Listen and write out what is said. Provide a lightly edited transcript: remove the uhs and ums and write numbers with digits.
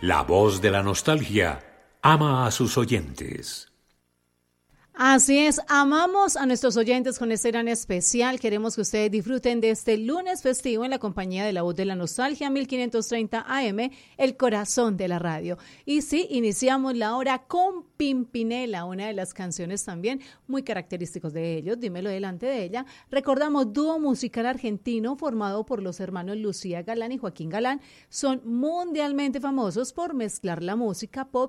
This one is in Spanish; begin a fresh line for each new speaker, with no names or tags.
La voz de la nostalgia ama a sus oyentes.
Así es, amamos a nuestros oyentes con este gran especial. Queremos que ustedes disfruten de este lunes festivo en la compañía de la voz de la nostalgia, 1530 AM, el corazón de la radio. Y sí, iniciamos la hora con Pimpinela, una de las canciones también muy característicos de ellos, dímelo delante de ella. Recordamos, dúo musical argentino formado por los hermanos Lucía Galán y Joaquín Galán. Son mundialmente famosos por mezclar la música pop